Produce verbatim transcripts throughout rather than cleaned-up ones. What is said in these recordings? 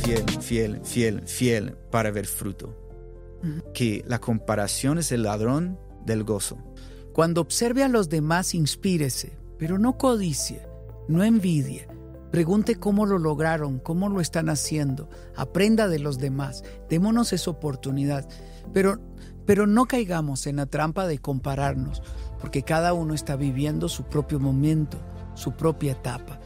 fiel, fiel, fiel, fiel para ver fruto. Uh-huh. Que la comparación es el ladrón del gozo. Cuando observe a los demás, inspírese, pero no codicie, no envidie. Pregunte cómo lo lograron, cómo lo están haciendo. Aprenda de los demás. Démonos esa oportunidad. Pero, pero no caigamos en la trampa de compararnos, porque cada uno está viviendo su propio momento, su propia etapa.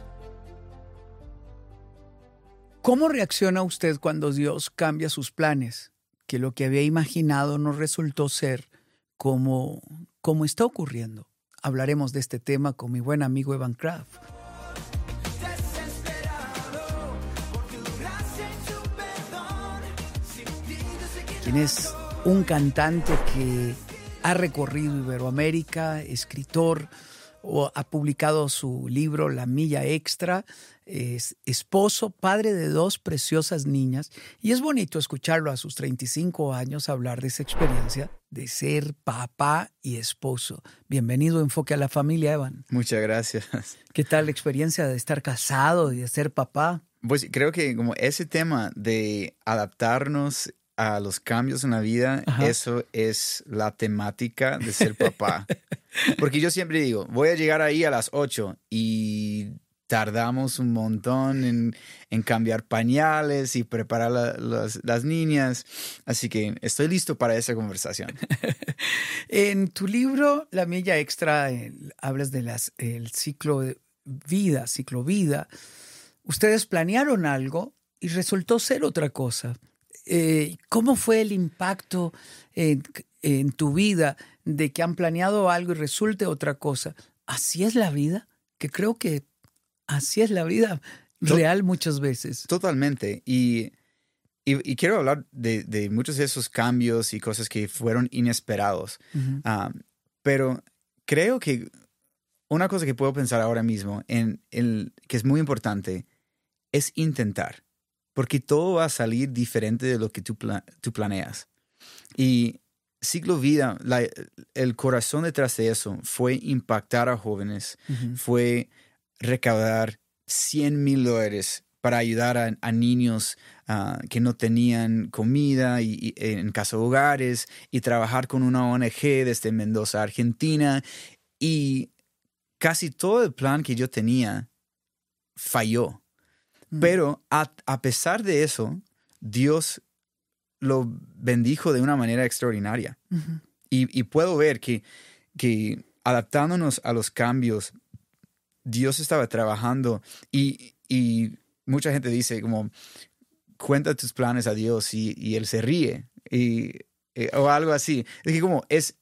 ¿Cómo reacciona usted cuando Dios cambia sus planes? Que lo que había imaginado no resultó ser como, como está ocurriendo. Hablaremos de este tema con mi buen amigo Evan Craft. Quien es un cantante que ha recorrido Iberoamérica, escritor, o ha publicado su libro La Milla Extra, es esposo, padre de dos preciosas niñas, y es bonito escucharlo a sus treinta y cinco años hablar de esa experiencia de ser papá y esposo. Bienvenido a Enfoque a la Familia, Evan. Muchas gracias. ¿Qué tal la experiencia de estar casado y de ser papá? Pues creo que como ese tema de adaptarnos a los cambios en la vida, ajá, eso es la temática de ser papá. Porque yo siempre digo, voy a llegar ahí a las ocho y tardamos un montón en, en cambiar pañales y preparar la, las, las niñas. Así que estoy listo para esa conversación. En tu libro, La Milla Extra, el, hablas del el ciclo de vida, ciclo vida. Ustedes planearon algo y resultó ser otra cosa. Eh, ¿Cómo fue el impacto en, en tu vida de que han planeado algo y resulte otra cosa? ¿Así es la vida? Que creo que así es la vida real muchas veces. Totalmente. Y, y, y quiero hablar de, de muchos de esos cambios y cosas que fueron inesperados. Uh-huh. Um, pero creo que una cosa que puedo pensar ahora mismo, en, en, que es muy importante, es intentar. Porque todo va a salir diferente de lo que tú, pla- tú planeas. Y Ciclo Vida, la, el corazón detrás de eso fue impactar a jóvenes, uh-huh, fue recaudar cien mil dólares para ayudar a, a niños uh, que no tenían comida y, y, en casa hogares, y trabajar con una O N G desde Mendoza, Argentina. Y casi todo el plan que yo tenía falló. Pero a, a pesar de eso, Dios lo bendijo de una manera extraordinaria. Uh-huh. Y, y puedo ver que, que adaptándonos a los cambios, Dios estaba trabajando. Y, y mucha gente dice como, cuenta tus planes a Dios y, y Él se ríe. Y, eh, o algo así. Es que como es,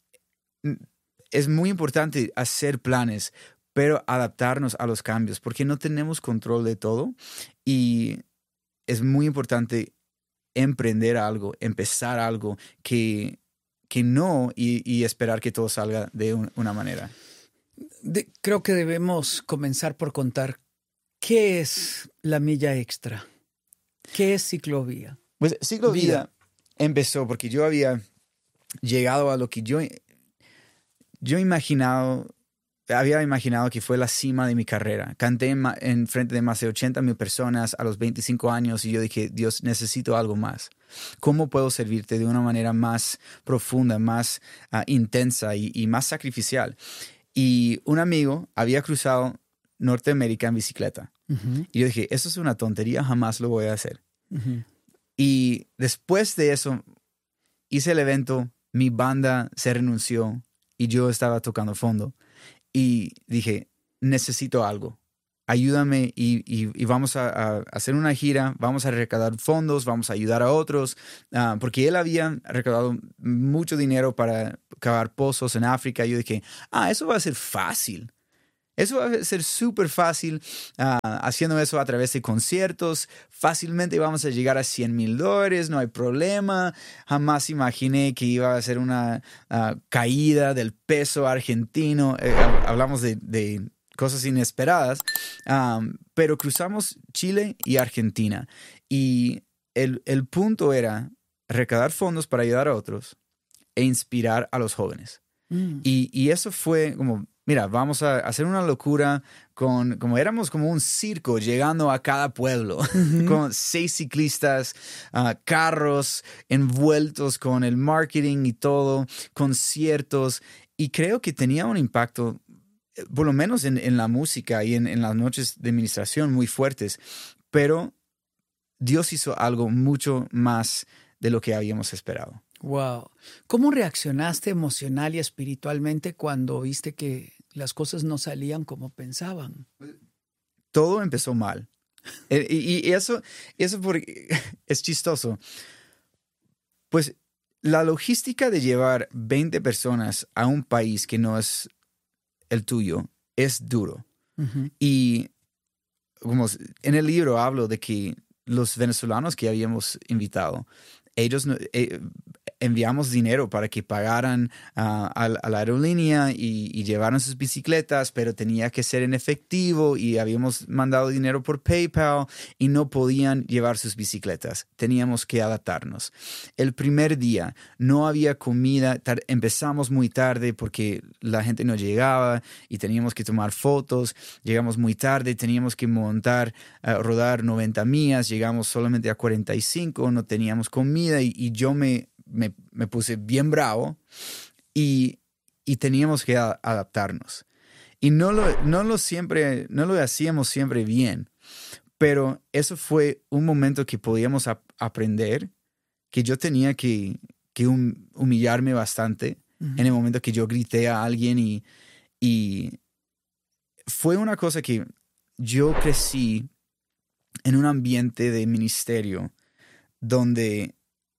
es muy importante hacer planes, pero adaptarnos a los cambios, porque no tenemos control de todo. Y es muy importante emprender algo, empezar algo que, que no y, y esperar que todo salga de un, una manera. De, creo que debemos comenzar por contar qué es La Milla Extra. ¿Qué es Ciclo Vida? Pues Ciclo Vida, Vida empezó porque yo había llegado a lo que yo, yo imaginado... Había imaginado que fue la cima de mi carrera. Canté en, en frente de más de ochenta mil personas a los veinticinco años y yo dije, Dios, necesito algo más. ¿Cómo puedo servirte de una manera más profunda, más uh, intensa y, y más sacrificial? Y un amigo había cruzado Norteamérica en bicicleta. Uh-huh. Y yo dije, eso es una tontería, jamás lo voy a hacer. Uh-huh. Y después de eso, hice el evento, mi banda se renunció y yo estaba tocando fondo. Y dije, necesito algo. Ayúdame y, y, y vamos a, a hacer una gira, vamos a recaudar fondos, vamos a ayudar a otros. Uh, porque él había recaudado mucho dinero para cavar pozos en África. Y yo dije, ah, eso va a ser fácil. Eso va a ser súper fácil, uh, haciendo eso a través de conciertos. Fácilmente vamos a llegar a cien mil dólares, no hay problema. Jamás imaginé que iba a ser una uh, caída del peso argentino. Eh, hablamos de, de cosas inesperadas, um, pero cruzamos Chile y Argentina. Y el, el punto era recaudar fondos para ayudar a otros e inspirar a los jóvenes. Mm. Y, y eso fue como... mira, vamos a hacer una locura con, como éramos como un circo llegando a cada pueblo, uh-huh. con seis ciclistas, uh, carros envueltos con el marketing y todo, conciertos. Y creo que tenía un impacto, por lo menos en, en la música y en, en las noches de ministración muy fuertes. Pero Dios hizo algo mucho más de lo que habíamos esperado. Wow. ¿Cómo reaccionaste emocional y espiritualmente cuando viste que las cosas no salían como pensaban? Todo empezó mal. Y, y eso, eso porque es chistoso. Pues la logística de llevar veinte personas a un país que no es el tuyo es duro. Uh-huh. Y como en el libro hablo de que los venezolanos que habíamos invitado, ellos eh, enviamos dinero para que pagaran uh, a, a la aerolínea y, y llevaran sus bicicletas, pero tenía que ser en efectivo y habíamos mandado dinero por PayPal y no podían llevar sus bicicletas. Teníamos que adaptarnos. El primer día no había comida, tar- empezamos muy tarde porque la gente no llegaba y teníamos que tomar fotos. Llegamos muy tarde, teníamos que montar, uh, rodar noventa millas, llegamos solamente a cuarenta y cinco, no teníamos comida y, y yo me Me, me puse bien bravo y, y teníamos que a, adaptarnos. Y no lo, no, lo siempre, no lo hacíamos siempre bien, pero eso fue un momento que podíamos ap- aprender, que yo tenía que, que hum, humillarme bastante uh-huh. en el momento que yo grité a alguien y, y fue una cosa que yo crecí en un ambiente de ministerio donde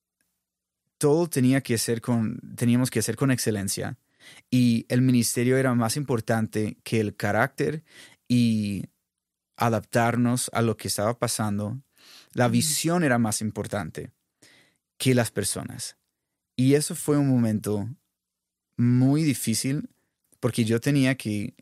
todo tenía que ser con, teníamos que hacer con excelencia y el ministerio era más importante que el carácter y adaptarnos a lo que estaba pasando. La visión era más importante que las personas. Y eso fue un momento muy difícil porque yo tenía que,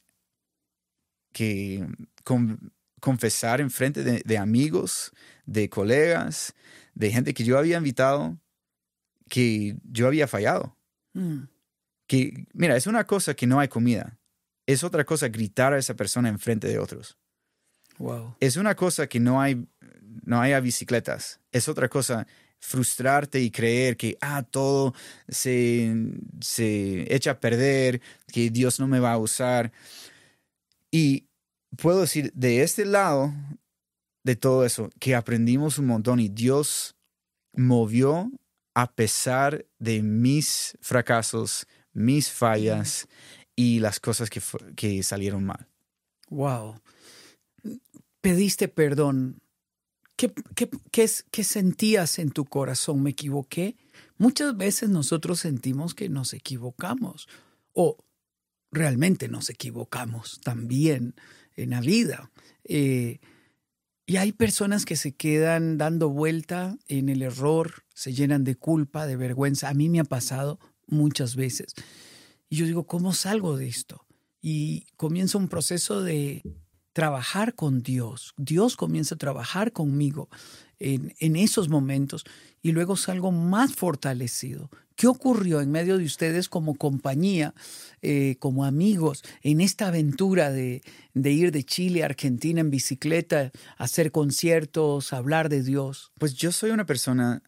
que con, confesar en frente de, de amigos, de colegas, de gente que yo había invitado, que yo había fallado. Mm. Que, mira, es una cosa que no hay comida. Es otra cosa gritar a esa persona enfrente de otros. Wow. Es una cosa que no hay, no haya bicicletas. Es otra cosa frustrarte y creer que ah, todo se, se echa a perder, que Dios no me va a usar. Y puedo decir, de este lado de todo eso, que aprendimos un montón y Dios movió a pesar de mis fracasos, mis fallas y las cosas que, que salieron mal. Wow. Pediste perdón. ¿Qué, qué, qué, ¿Qué sentías en tu corazón? ¿Me equivoqué? Muchas veces nosotros sentimos que nos equivocamos o realmente nos equivocamos también en la vida. Eh, Y hay personas que se quedan dando vuelta en el error, se llenan de culpa, de vergüenza. A mí me ha pasado muchas veces. Y yo digo, ¿cómo salgo de esto? Y comienza un proceso de trabajar con Dios. Dios comienza a trabajar conmigo en, en esos momentos y luego salgo más fortalecido. ¿Qué ocurrió en medio de ustedes como compañía, eh, como amigos, en esta aventura de, de ir de Chile a Argentina en bicicleta, hacer conciertos, hablar de Dios? Pues yo soy una persona,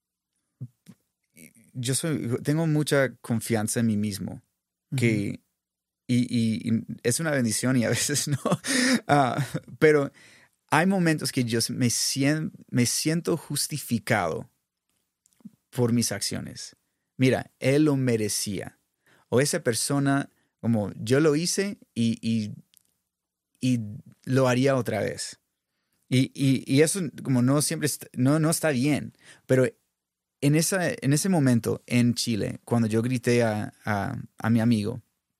yo soy, tengo mucha confianza en mí mismo, que, uh-huh. y, y, y es una bendición y a veces no, uh, pero hay momentos que yo me siento, me siento justificado por mis acciones. Mira, él lo merecía. O esa persona, como yo lo hice y, y, y lo haría otra vez. Y, y, y eso como no siempre está, no, no está bien. Pero en, esa, en ese momento en Chile, cuando yo grité a, a, a mi amigo,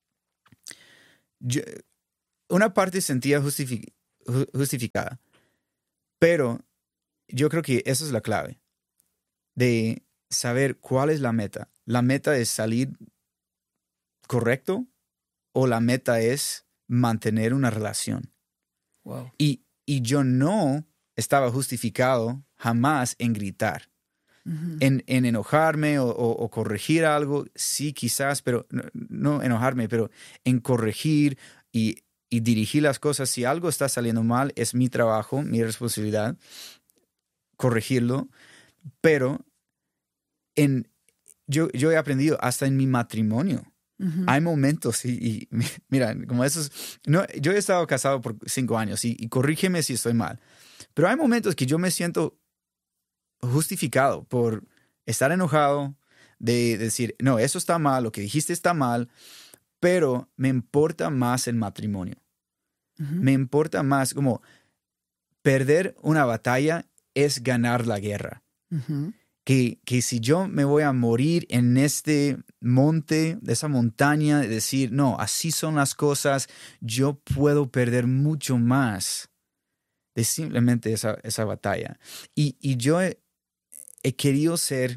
yo, una parte sentía justific, justificada. Pero yo creo que eso es la clave. De saber cuál es la meta. ¿La meta es salir correcto o la meta es mantener una relación? Wow. Y, y yo no estaba justificado jamás en gritar. Uh-huh. En, en enojarme o, o, o corregir algo, sí, quizás, pero no, no enojarme, pero en corregir y, y dirigir las cosas. Si algo está saliendo mal, es mi trabajo, mi responsabilidad, corregirlo. Pero en, yo, yo he aprendido hasta en mi matrimonio. Uh-huh. Hay momentos y, y mira, como esos, no, yo he estado casado por cinco años y, y corrígeme si estoy mal, pero hay momentos que yo me siento justificado por estar enojado, de decir, no, eso está mal, lo que dijiste está mal, pero me importa más el matrimonio. Uh-huh. Me importa más, como perder una batalla es ganar la guerra. Uh-huh. Que, que si yo me voy a morir en este monte, de esa montaña, de decir, no, así son las cosas, yo puedo perder mucho más de simplemente esa, esa batalla. Y, y yo he, he querido ser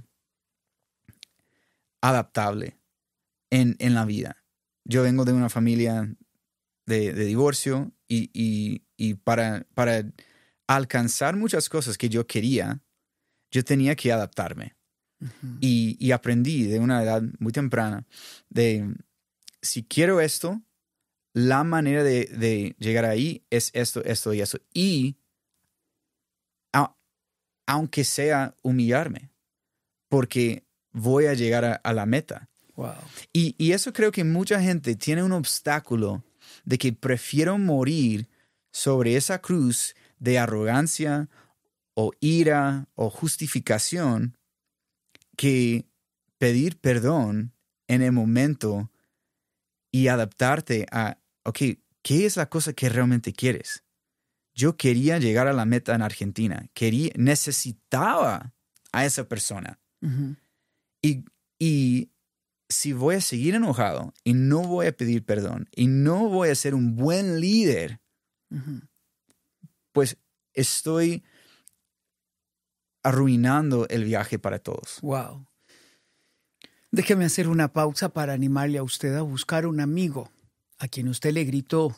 adaptable en, en la vida. Yo vengo de una familia de, de divorcio y, y, y para, para alcanzar muchas cosas que yo quería, yo tenía que adaptarme. Uh-huh. Y, y aprendí de una edad muy temprana de, si quiero esto, la manera de, de llegar ahí es esto, esto y eso. Y a, aunque sea humillarme, porque voy a llegar a, a la meta. Wow. Y, y eso creo que mucha gente tiene un obstáculo de que prefiero morir sobre esa cruz de arrogancia o ira o justificación que pedir perdón en el momento y adaptarte a, ok, ¿qué es la cosa que realmente quieres? Yo quería llegar a la meta en Argentina. Quería, necesitaba a esa persona. Uh-huh. Y, y si voy a seguir enojado y no voy a pedir perdón y no voy a ser un buen líder, uh-huh. pues estoy arruinando el viaje para todos. Wow. Déjeme hacer una pausa para animarle a usted a buscar un amigo a quien usted le gritó,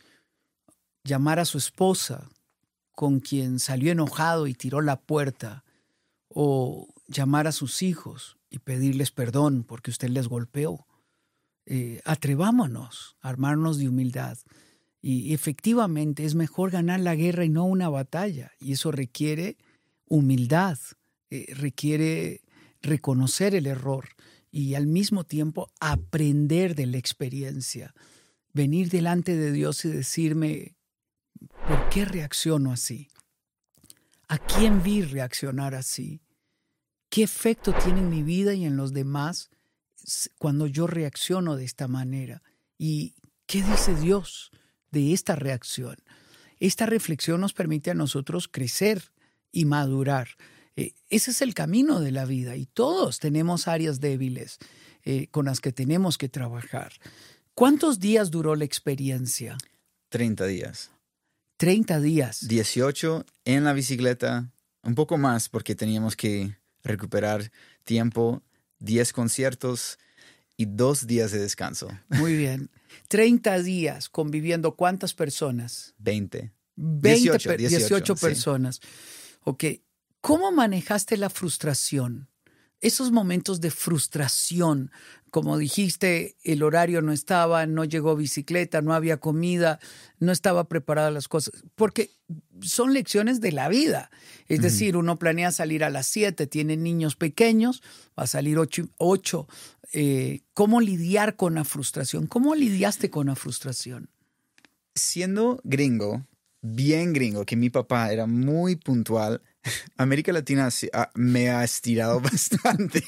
llamar a su esposa con quien salió enojado y tiró la puerta, o llamar a sus hijos y pedirles perdón porque usted les golpeó. Eh, atrevámonos a armarnos de humildad. Y efectivamente es mejor ganar la guerra y no una batalla. Y eso requiere humildad, eh, requiere reconocer el error y al mismo tiempo aprender de la experiencia. Venir delante de Dios y decirme, ¿por qué reacciono así? ¿A quién vi reaccionar así? ¿Qué efecto tiene en mi vida y en los demás cuando yo reacciono de esta manera? ¿Y qué dice Dios de esta reacción? Esta reflexión nos permite a nosotros crecer y madurar. Eh, ese es el camino de la vida y todos tenemos áreas débiles eh, con las que tenemos que trabajar. ¿Cuántos días duró la experiencia? treinta días. treinta días. dieciocho en la bicicleta, un poco más porque teníamos que recuperar tiempo, diez conciertos y dos días de descanso. Muy bien. treinta días conviviendo, ¿cuántas personas? veinte. veinte dieciocho, dieciocho, dieciocho sí. personas. Ok. ¿Cómo manejaste la frustración? Esos momentos de frustración, como dijiste, el horario no estaba, no llegó bicicleta, no había comida, no estaba preparada las cosas, porque son lecciones de la vida. Es uh-huh. decir, uno planea salir a las siete, tiene niños pequeños, va a salir ocho. ocho. Eh, ¿Cómo lidiar con la frustración? ¿Cómo lidiaste con la frustración? Siendo gringo, bien gringo, que mi papá era muy puntual, América Latina me ha estirado bastante.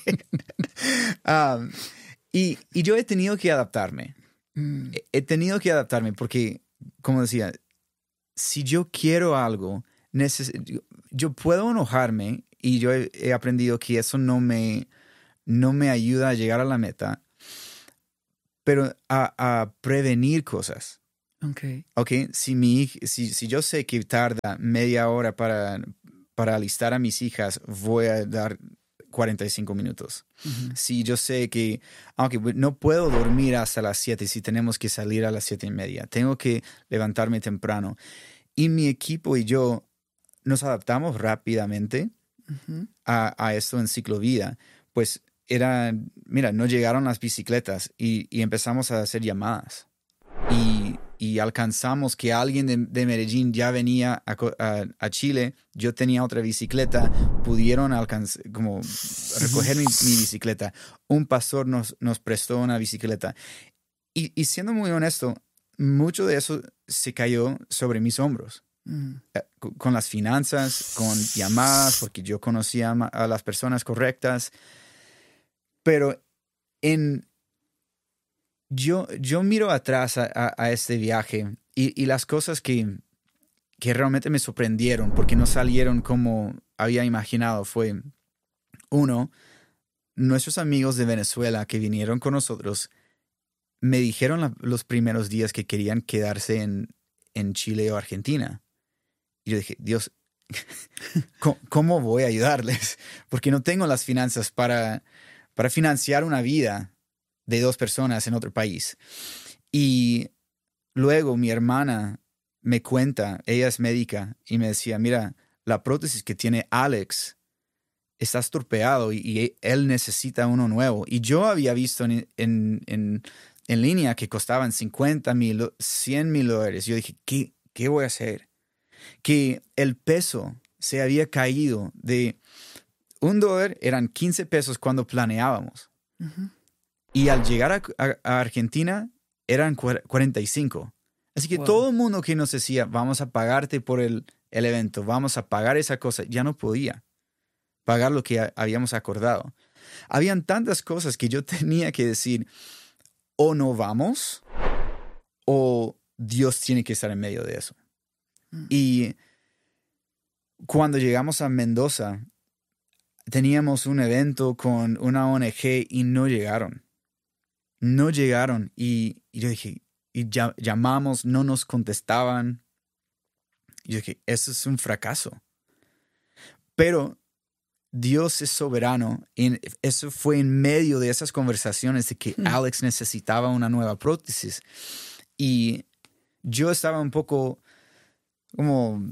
um, y, y yo he tenido que adaptarme. Mm. He, he tenido que adaptarme porque, como decía, si yo quiero algo, neces- yo, yo puedo enojarme y yo he, he aprendido que eso no me, no me ayuda a llegar a la meta, pero a, a prevenir cosas. Okay. Okay, si, mi, si, si yo sé que tarda media hora para... para alistar a mis hijas, voy a dar cuarenta y cinco minutos. Uh-huh. Si yo sé que, aunque no puedo dormir hasta las siete, si tenemos que salir a las siete y media, tengo que levantarme temprano. Y mi equipo y yo nos adaptamos rápidamente uh-huh. a, a esto en Ciclovida, pues era, mira, no llegaron las bicicletas y, y empezamos a hacer llamadas. Y, y alcanzamos que alguien de, de Medellín ya venía a, a, a Chile. Yo tenía otra bicicleta. Pudieron alcanzar, como recoger mi, mi bicicleta. Un pastor nos, nos prestó una bicicleta. Y, y siendo muy honesto, mucho de eso se cayó sobre mis hombros. Mm. Con las finanzas, con llamadas, porque yo conocía a las personas correctas. Pero en... Yo, yo miro atrás a, a, a este viaje y, y las cosas que, que realmente me sorprendieron porque no salieron como había imaginado fue, uno, nuestros amigos de Venezuela que vinieron con nosotros me dijeron la, los primeros días que querían quedarse en, en Chile o Argentina. Y yo dije, Dios, ¿cómo, cómo voy a ayudarles? Porque no tengo las finanzas para, para financiar una vida de dos personas en otro país. Y luego mi hermana me cuenta, ella es médica, y me decía, mira, la prótesis que tiene Alex está estropeado y, y él necesita uno nuevo. Y yo había visto en, en, en, en línea que costaban cincuenta mil, cien mil dólares. Yo dije, ¿qué, ¿qué voy a hacer? Que el peso se había caído de un dólar, eran quince pesos cuando planeábamos. Uh-huh. Y al llegar a, a, a Argentina, eran cuarenta y cinco. Así que wow. Todo el mundo que nos decía, vamos a pagarte por el, el evento, vamos a pagar esa cosa, ya no podía pagar lo que a, habíamos acordado. Habían tantas cosas que yo tenía que decir, o no vamos, o Dios tiene que estar en medio de eso. Mm. Y cuando llegamos a Mendoza, teníamos un evento con una O N G y no llegaron. No llegaron y, y yo dije, y ya, llamamos, no nos contestaban. Y yo dije, eso es un fracaso. Pero Dios es soberano. Y eso fue en medio de esas conversaciones de que mm. Alex necesitaba una nueva prótesis. Y yo estaba un poco como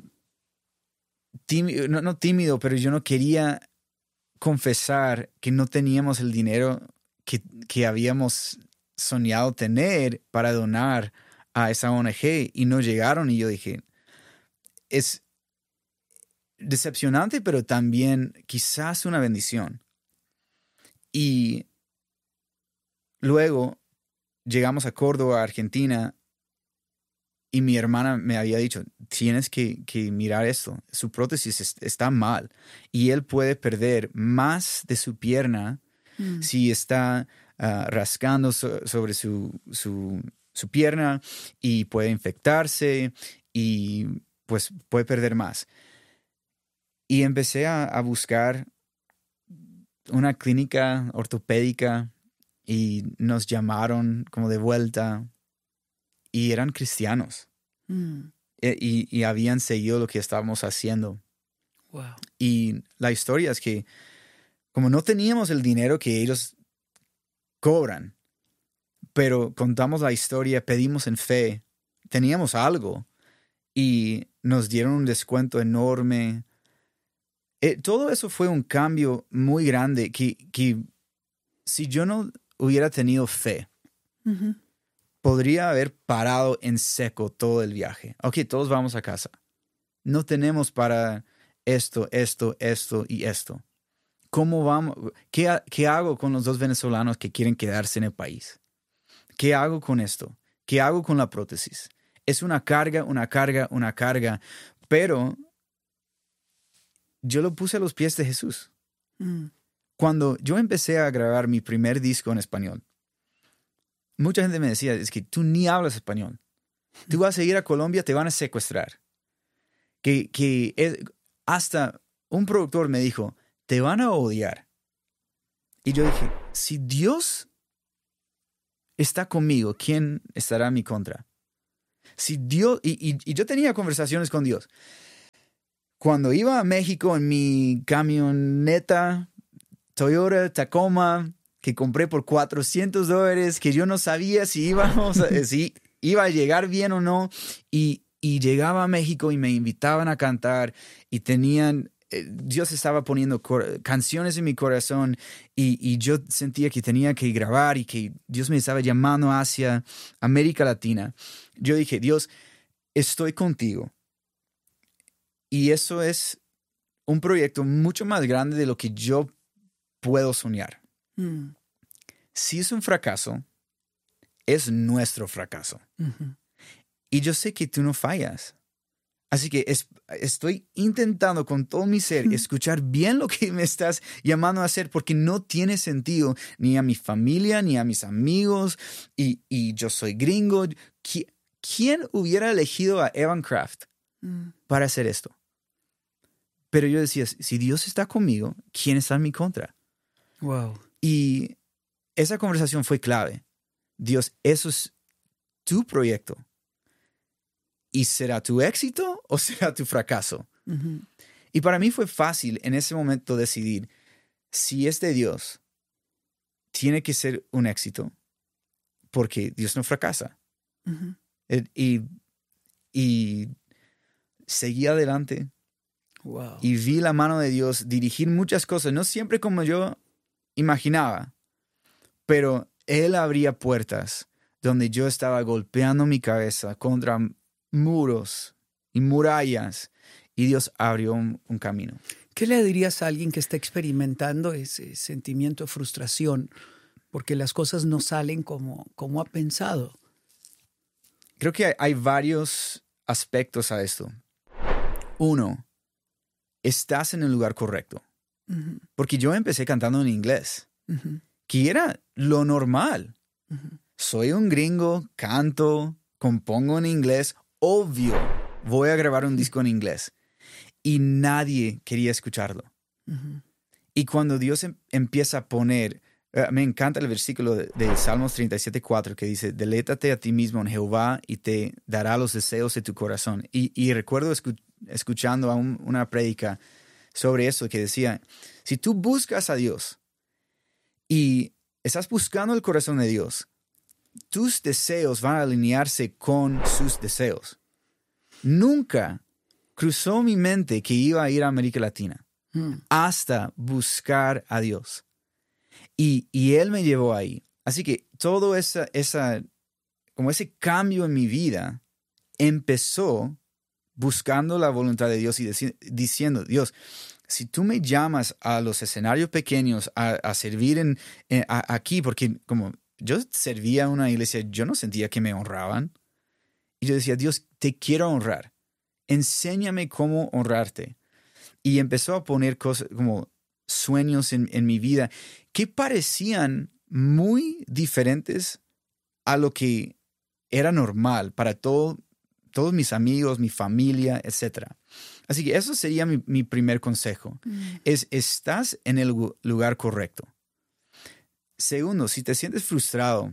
tímido, no, no tímido, pero yo no quería confesar que no teníamos el dinero Que, que habíamos soñado tener para donar a esa O N G y no llegaron. Y yo dije, es decepcionante, pero también quizás una bendición. Y luego llegamos a Córdoba, Argentina, y mi hermana me había dicho, tienes que, que mirar esto. Su prótesis es, está mal y él puede perder más de su pierna Mm. si está uh, rascando so, sobre su, su, su pierna y puede infectarse y pues puede perder más. Y empecé a, a buscar una clínica ortopédica y nos llamaron como de vuelta y eran cristianos mm. y, y habían seguido lo que estábamos haciendo. Wow. Y la historia es que como no teníamos el dinero que ellos cobran, pero contamos la historia, pedimos en fe, teníamos algo y nos dieron un descuento enorme. Eh, todo eso fue un cambio muy grande que, que si yo no hubiera tenido fe, uh-huh. podría haber parado en seco todo el viaje. Ok, todos vamos a casa. No tenemos para esto, esto, esto y esto. ¿Cómo vamos? ¿Qué, ¿Qué hago con los dos venezolanos que quieren quedarse en el país? ¿Qué hago con esto? ¿Qué hago con la prótesis? Es una carga, una carga, una carga, pero yo lo puse a los pies de Jesús. Mm. Cuando yo empecé a grabar mi primer disco en español, mucha gente me decía, es que tú ni hablas español. Tú vas a ir a Colombia, te van a secuestrar. Que, que es, hasta un productor me dijo, te van a odiar. Y yo dije, si Dios está conmigo, ¿quién estará en mi contra? Si Dios, y, y, y yo tenía conversaciones con Dios. Cuando iba a México en mi camioneta Toyota Tacoma, que compré por cuatrocientos dólares, que yo no sabía si íbamos a, si iba a llegar bien o no, y, y llegaba a México y me invitaban a cantar y tenían eh, Dios estaba poniendo cor- canciones en mi corazón y, y yo sentía que tenía que grabar y que Dios me estaba llamando hacia América Latina. Yo dije, Dios, estoy contigo. Y eso es un proyecto mucho más grande de lo que yo puedo soñar. Mm. Si es un fracaso, es nuestro fracaso. Uh-huh. Y yo sé que tú no fallas. Así que es, estoy intentando con todo mi ser uh-huh. escuchar bien lo que me estás llamando a hacer, porque no tiene sentido ni a mi familia, ni a mis amigos. Y, y yo soy gringo. ¿Qui- ¿Quién hubiera elegido a Evan Craft uh-huh. para hacer esto? Pero yo decía, si Dios está conmigo, ¿quién está en mi contra? Wow. Y esa conversación fue clave. Dios, eso es tu proyecto. ¿Y será tu éxito o será tu fracaso? Uh-huh. Y para mí fue fácil en ese momento decidir, si es de Dios, tiene que ser un éxito, porque Dios no fracasa. Uh-huh. Y, y seguí adelante. Wow. Y vi la mano de Dios dirigir muchas cosas, no siempre como yo imaginaba, pero Él abría puertas donde yo estaba golpeando mi cabeza contra muros y murallas, y Dios abrió un, un camino. ¿Qué le dirías a alguien que está experimentando ese sentimiento de frustración porque las cosas no salen como, como ha pensado? Creo que hay, hay varios aspectos a esto. Uno, estás en el lugar correcto. Uh-huh. Porque yo empecé cantando en inglés, uh-huh. que era lo normal. Uh-huh. Soy un gringo, canto, compongo en inglés. Obvio, voy a grabar un disco en inglés. Y nadie quería escucharlo. Uh-huh. Y cuando Dios em- empieza a poner... Uh, me encanta el versículo de, de Salmos treinta y siete, cuatro, que dice, delétate a ti mismo en Jehová y te dará los deseos de tu corazón. Y, y recuerdo escu- escuchando a un, una prédica sobre eso que decía, si tú buscas a Dios y estás buscando el corazón de Dios, tus deseos van a alinearse con sus deseos. Nunca cruzó mi mente que iba a ir a América Latina hmm. hasta buscar a Dios. Y, y Él me llevó ahí. Así que todo esa, esa, como ese cambio en mi vida empezó buscando la voluntad de Dios y deci- diciendo, Dios, si tú me llamas a los escenarios pequeños a, a servir en, en, a, aquí, porque como yo servía en una iglesia, yo no sentía que me honraban. Y yo decía, Dios, te quiero honrar. Enséñame cómo honrarte. Y empezó a poner cosas como sueños en, en mi vida que parecían muy diferentes a lo que era normal para todo, todos mis amigos, mi familia, etcétera. Así que eso sería mi, mi primer consejo. Mm. Es, estás en el lugar correcto. Segundo, si te sientes frustrado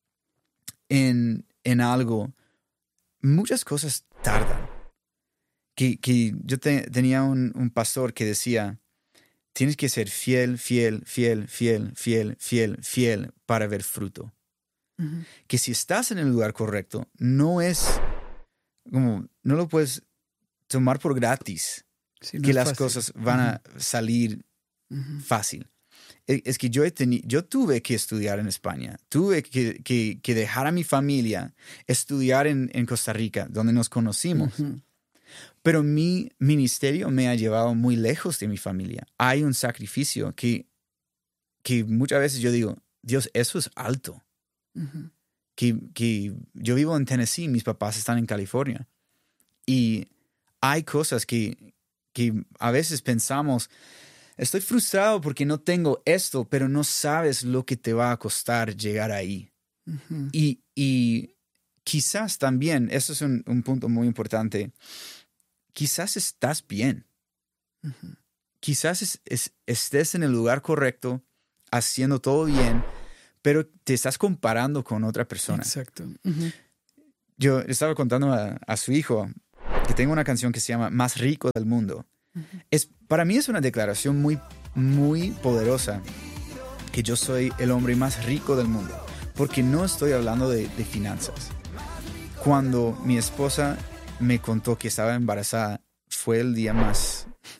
en, en algo, muchas cosas tardan. Que, que yo te, tenía un, un pastor que decía, tienes que ser fiel, fiel, fiel, fiel, fiel, fiel, fiel para ver fruto. Uh-huh. Que si estás en el lugar correcto, no es como, no lo puedes tomar por gratis, sí, no que las fácil. Cosas van uh-huh. a salir uh-huh. fácil. Es que yo, he teni- yo tuve que estudiar en España, tuve que, que, que dejar a mi familia, estudiar en, en Costa Rica, donde nos conocimos. Uh-huh. Pero mi ministerio me ha llevado muy lejos de mi familia. Hay un sacrificio que, que muchas veces yo digo, Dios, eso es alto. Uh-huh. Que, que yo vivo en Tennessee, mis papás están en California. Y hay cosas que, que a veces pensamos, estoy frustrado porque no tengo esto, pero no sabes lo que te va a costar llegar ahí. Uh-huh. Y, y quizás también, eso es un, un punto muy importante, quizás estás bien. Uh-huh. Quizás es, es, estés en el lugar correcto, haciendo todo bien, pero te estás comparando con otra persona. Exacto. Uh-huh. Yo estaba contando a, a su hijo que tengo una canción que se llama Más rico del mundo. Uh-huh. Es, para mí es una declaración muy, muy poderosa que yo soy el hombre más rico del mundo, porque no estoy hablando de, de finanzas. Cuando mi esposa me contó que estaba embarazada, fue el día más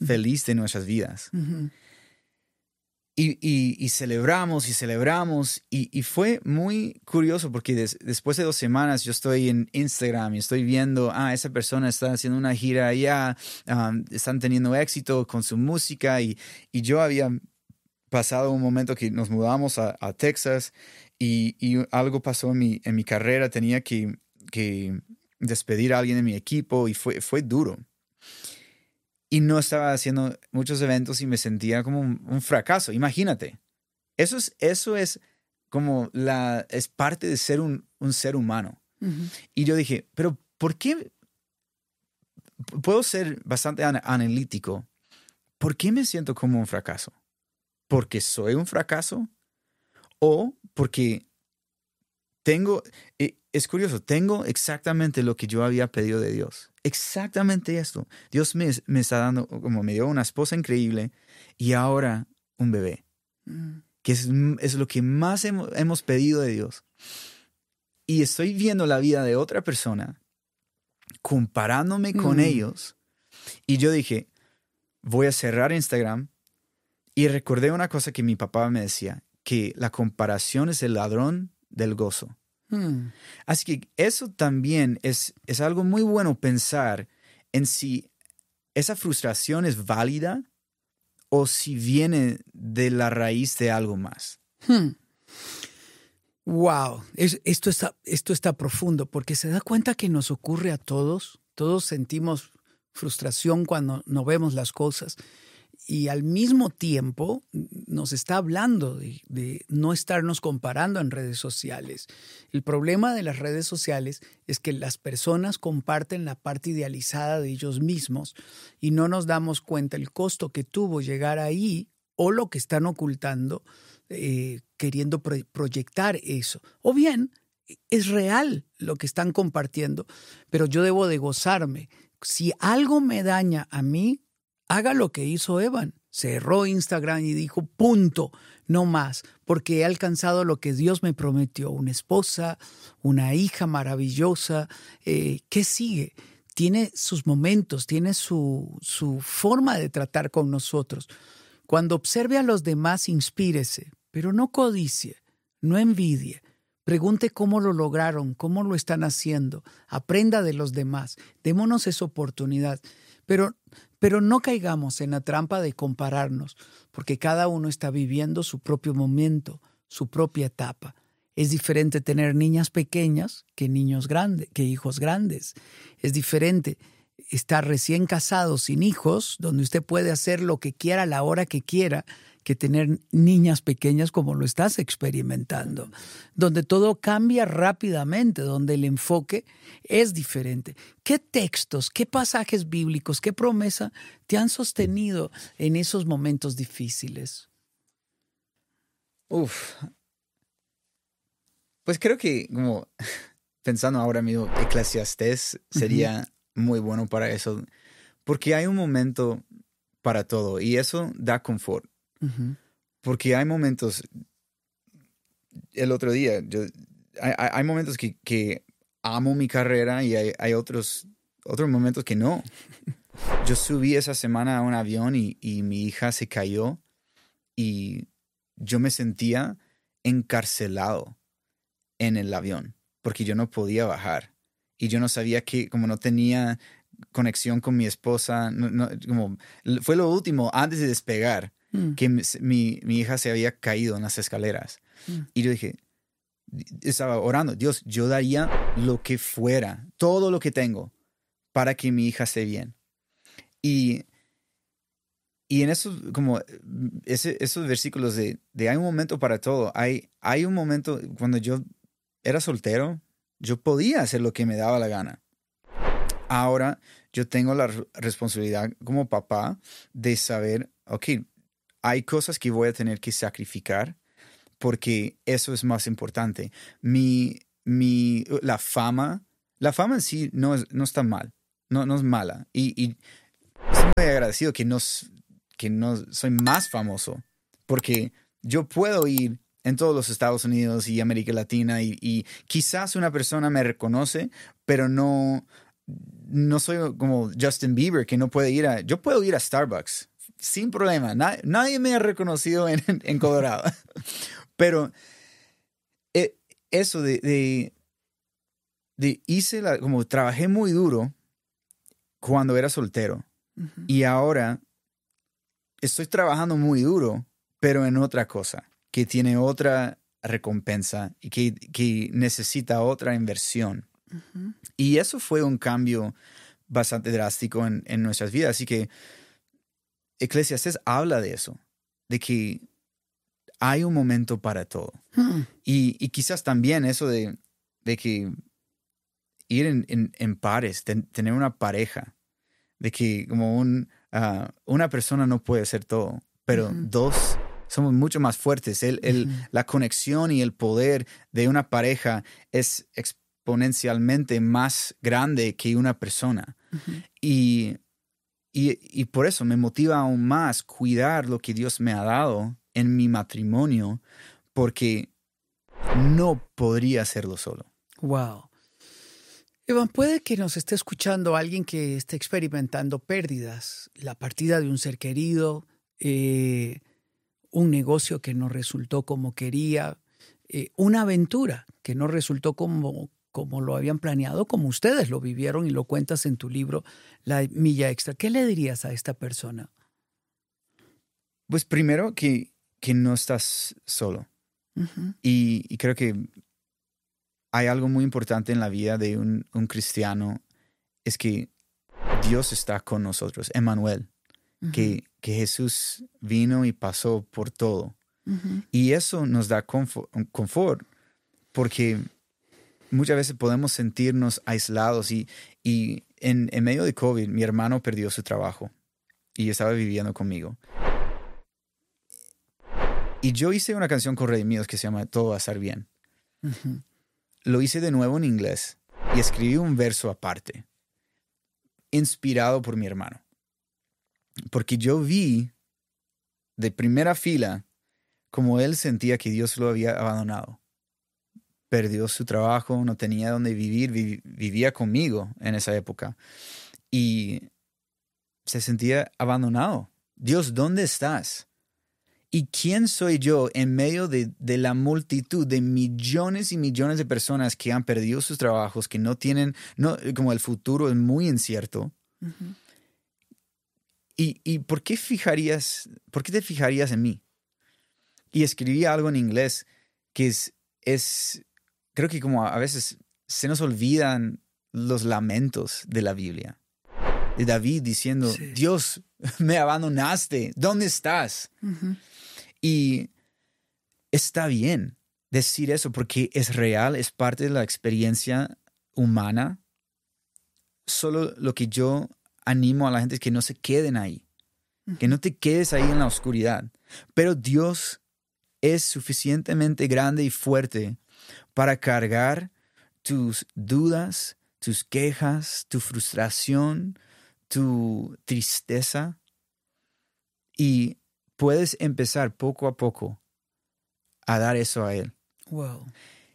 feliz de nuestras vidas. Uh-huh. Y, y, y celebramos y celebramos. Y, y fue muy curioso porque des, después de dos semanas yo estoy en Instagram y estoy viendo, ah, esa persona está haciendo una gira allá, um, están teniendo éxito con su música. Y, y yo había pasado un momento que nos mudamos a, a Texas y, y algo pasó en mi, en mi carrera. Tenía que, que despedir a alguien de mi equipo y fue, fue duro. Y no estaba haciendo muchos eventos y me sentía como un, un fracaso. Imagínate. Eso es, eso es como la, es parte de ser un, un ser humano. Uh-huh. Y yo dije, pero ¿por qué? Puedo ser bastante an- analítico. ¿Por qué me siento como un fracaso? ¿Porque soy un fracaso? ¿O porque tengo, eh, es curioso, tengo exactamente lo que yo había pedido de Dios? Exactamente esto. Dios me, me está dando, como me dio una esposa increíble y ahora un bebé. Mm. Que es, es lo que más hemos, hemos pedido de Dios. Y estoy viendo la vida de otra persona, comparándome mm. con ellos. Y yo dije, voy a cerrar Instagram. Y recordé una cosa que mi papá me decía, que la comparación es el ladrón del gozo. Hmm. Así que eso también es, es algo muy bueno pensar en si esa frustración es válida o si viene de la raíz de algo más. Hmm. Wow, es, esto, está, esto está profundo porque se da cuenta que nos ocurre a todos. Todos sentimos frustración cuando no vemos las cosas. Y al mismo tiempo nos está hablando de, de no estarnos comparando en redes sociales. El problema de las redes sociales es que las personas comparten la parte idealizada de ellos mismos y no nos damos cuenta el costo que tuvo llegar ahí o lo que están ocultando eh, queriendo pro- proyectar eso. O bien es real lo que están compartiendo, pero yo debo de gozarme. Si algo me daña a mí, haga lo que hizo Evan. Cerró Instagram y dijo, punto, no más, porque he alcanzado lo que Dios me prometió. Una esposa, una hija maravillosa. Eh, ¿Qué sigue? Tiene sus momentos, tiene su, su forma de tratar con nosotros. Cuando observe a los demás, inspírese, pero no codicie, no envidie. Pregunte cómo lo lograron, cómo lo están haciendo. Aprenda de los demás. Démonos esa oportunidad. Pero, pero no caigamos en la trampa de compararnos, porque cada uno está viviendo su propio momento, su propia etapa. Es diferente tener niñas pequeñas que niños grandes, que hijos grandes. Es diferente estar recién casado sin hijos, donde usted puede hacer lo que quiera a la hora que quiera, que tener niñas pequeñas como lo estás experimentando, donde todo cambia rápidamente, donde el enfoque es diferente. ¿Qué textos, qué pasajes bíblicos, qué promesa te han sostenido en esos momentos difíciles? Uf. Pues creo que, como pensando ahora mismo, Eclesiastés sería uh-huh. muy bueno para eso, porque hay un momento para todo y eso da confort. Uh-huh. Porque hay momentos, el otro día, yo, hay, hay momentos que, que amo mi carrera y hay, hay otros, otros momentos que no. Yo subí esa semana a un avión y, y mi hija se cayó y yo me sentía encarcelado en el avión porque yo no podía bajar y yo no sabía que, como no tenía conexión con mi esposa, no, no, como, fue lo último antes de despegar. Mm. Que mi, mi hija se había caído en las escaleras. Mm. Y yo dije, estaba orando, Dios, yo daría lo que fuera, todo lo que tengo, para que mi hija esté bien. Y, y en esos, como, ese, esos versículos de, de hay un momento para todo, hay, hay un momento, cuando yo era soltero, yo podía hacer lo que me daba la gana. Ahora yo tengo la responsabilidad como papá de saber, ok, hay cosas que voy a tener que sacrificar porque eso es más importante. Mi, mi, la fama, la fama en sí no, es, no está mal, no, no es mala. Y, y estoy muy agradecido que no, que no soy más famoso porque yo puedo ir en todos los Estados Unidos y América Latina y, y quizás una persona me reconoce, pero no, no soy como Justin Bieber, que no puede ir a... Yo puedo ir a Starbucks sin problema. Na, nadie me ha reconocido en, en Colorado. Pero eh, eso de, de, de hice la, como trabajé muy duro cuando era soltero. Uh-huh. Y ahora estoy trabajando muy duro, pero en otra cosa, que tiene otra recompensa y que, que necesita otra inversión. Uh-huh. Y eso fue un cambio bastante drástico en, en nuestras vidas. Así que Eclesiastés habla de eso, de que hay un momento para todo. Uh-huh. Y, y quizás también eso de, de que ir en, en, en pares, ten, tener una pareja, de que como un, uh, una persona no puede ser todo, pero uh-huh. dos somos mucho más fuertes. El, el, uh-huh. La conexión y el poder de una pareja es exponencialmente más grande que una persona. Uh-huh. Y, y, y por eso me motiva aún más cuidar lo que Dios me ha dado en mi matrimonio, porque no podría hacerlo solo. Wow. Evan, puede que nos esté escuchando alguien que esté experimentando pérdidas, la partida de un ser querido, eh, un negocio que no resultó como quería, eh, una aventura que no resultó como, como lo habían planeado, como ustedes lo vivieron y lo cuentas en tu libro, La Milla Extra. ¿Qué le dirías a esta persona? Pues primero que, que no estás solo. Uh-huh. Y, y creo que hay algo muy importante en la vida de un, un cristiano, es que Dios está con nosotros, Emmanuel, uh-huh. que, que Jesús vino y pasó por todo. Uh-huh. Y eso nos da confort, confort, porque muchas veces podemos sentirnos aislados. Y, y en, en medio de COVID, mi hermano perdió su trabajo y estaba viviendo conmigo. Y yo hice una canción con Redimidos que se llama Todo va a estar bien. Uh-huh. Lo hice de nuevo en inglés y escribí un verso aparte, inspirado por mi hermano. Porque yo vi de primera fila como él sentía que Dios lo había abandonado. Perdió su trabajo, no tenía dónde vivir, vi- vivía conmigo en esa época. Y se sentía abandonado. Dios, ¿dónde estás? ¿Y quién soy yo en medio de, de la multitud de millones y millones de personas que han perdido sus trabajos, que no tienen, no, como el futuro es muy incierto? Uh-huh. ¿Y, y por qué fijarías, por qué te fijarías en mí? Y escribí algo en inglés que es, es, creo que como a veces se nos olvidan los lamentos de la Biblia. De David diciendo, sí. Dios, me abandonaste, ¿dónde estás? Uh-huh. Y está bien decir eso porque es real, es parte de la experiencia humana. Solo lo que yo animo a la gente es que no se queden ahí, uh-huh. que no te quedes ahí en la oscuridad. Pero Dios es suficientemente grande y fuerte para cargar tus dudas, tus quejas, tu frustración, tu tristeza, y puedes empezar poco a poco a dar eso a Él. Wow.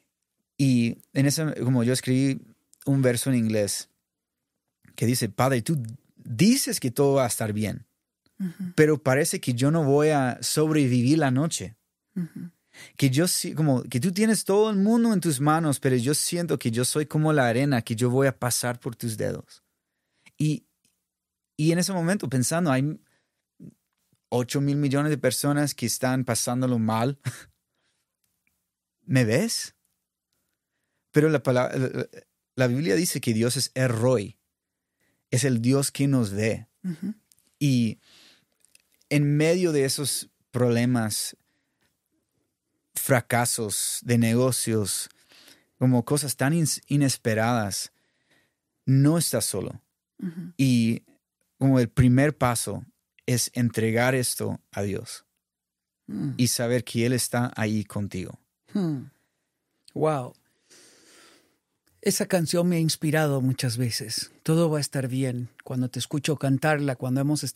Y en eso, como yo escribí un verso en inglés que dice, Padre, tú dices que todo va a estar bien, uh-huh. pero parece que yo no voy a sobrevivir la noche. Uh-huh. Que yo, como que tú tienes todo el mundo en tus manos, pero yo siento que yo soy como la arena, que yo voy a pasar por tus dedos. Y, y en ese momento pensando, hay ocho mil millones de personas que están pasándolo mal. ¿Me ves? Pero la, palabra, la, la Biblia dice que Dios es El Roi. Es el Dios que nos ve. Uh-huh. Y en medio de esos problemas, fracasos de negocios, como cosas tan in- inesperadas, no estás solo. Uh-huh. Y como el primer paso es entregar esto a Dios mm. y saber que Él está ahí contigo. Hmm. Wow. Esa canción me ha inspirado muchas veces. Todo va a estar bien. Cuando te escucho cantarla, cuando hemos estado